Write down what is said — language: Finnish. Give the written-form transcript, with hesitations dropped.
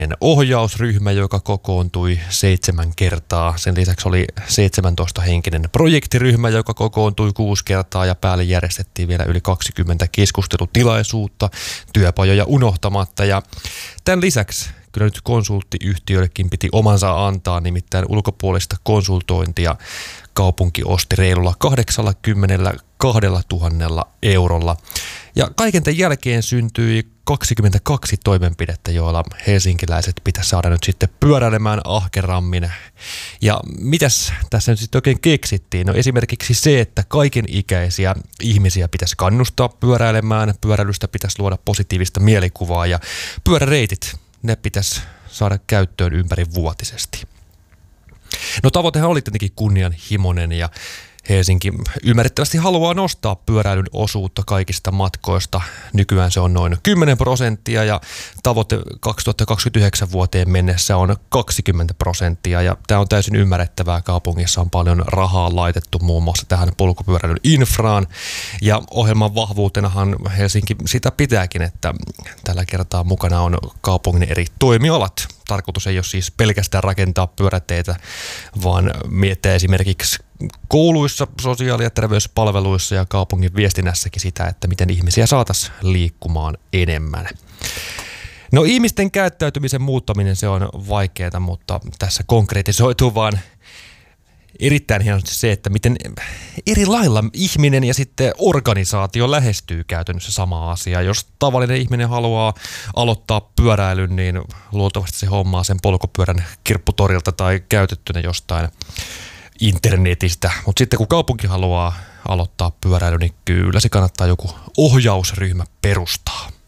ohjausryhmä, joka kokoontui 7 kertaa. Sen lisäksi oli 17-henkinen projektiryhmä, joka kokoontui 6 kertaa ja päälle järjestettiin vielä yli 20 keskustelutilaisuutta työpajoja unohtamatta. Ja tämän lisäksi kyllä nyt konsulttiyhtiöillekin piti omansa antaa, nimittäin ulkopuolista konsultointia kaupunki osti reilulla 82 000 eurolla. Ja kaiken tämän jälkeen syntyi 22 toimenpidettä, joilla helsinkiläiset pitäisi saada nyt sitten pyöräilemään ahkerammin. Ja mitäs tässä nyt sitten oikein keksittiin? No esimerkiksi se, että kaiken ikäisiä ihmisiä pitäisi kannustaa pyöräilemään, pyöräilystä pitäisi luoda positiivista mielikuvaa ja pyöräreitit, ne pitäisi saada käyttöön ympärivuotisesti. No tavoitehan oli tietenkin kunnianhimoinen ja Helsinki ymmärrettävästi haluaa nostaa pyöräilyn osuutta kaikista matkoista. Nykyään se on noin 10% ja tavoite 2029 vuoteen mennessä on 20%. Ja tämä on täysin ymmärrettävää. Kaupungissa on paljon rahaa laitettu muun muassa tähän polkupyöräilyn infraan. Ja ohjelman vahvuutenahan Helsinki sitä pitääkin, että tällä kertaa mukana on kaupungin eri toimialat. Tarkoitus ei ole siis pelkästään rakentaa pyöräteitä, vaan miettiä esimerkiksi kouluissa, sosiaali- ja terveyspalveluissa ja kaupungin viestinnässäkin sitä, että miten ihmisiä saataisiin liikkumaan enemmän. No ihmisten käyttäytymisen muuttaminen se on vaikeaa, mutta tässä konkretisoituu vaan erittäin hienosti se, että miten eri lailla ihminen ja sitten organisaatio lähestyy käytännössä samaa asiaa. Jos tavallinen ihminen haluaa aloittaa pyöräilyn, niin luultavasti se hommaa sen polkupyörän kirpputorilta tai käytettynä jostain internetistä. Mutta sitten kun kaupunki haluaa aloittaa pyöräilyn, niin kyllä se kannattaa joku ohjausryhmä perustaa.